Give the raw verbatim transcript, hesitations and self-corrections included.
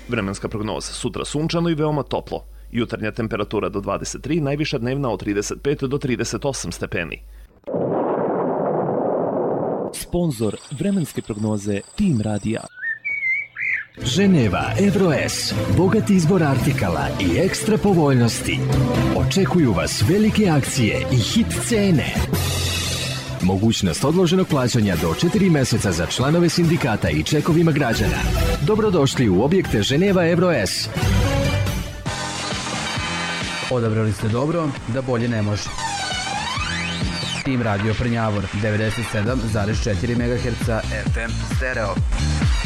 Vremenska prognoza: sutra sunčano i veoma toplo. Jutarnja temperatura do dvadeset tri, najviša dnevna od trideset pet do trideset osam stepeni. Sponzor vremenske prognoze Tim Radija. Ženeva Evroes, bogat izbor artikala i ekstra povoljnosti. Očekuju vas velike akcije i hit cene. Mogućnost odloženog plaćanja do četiri meseca za članove sindikata i čekovima građana. Dobrodošli u objekte Ženeva Evroes. Odabrali ste dobro, da bolje ne može. Tim Radio Prnjavor, devedeset sedam zarez četiri megaherca F M stereo.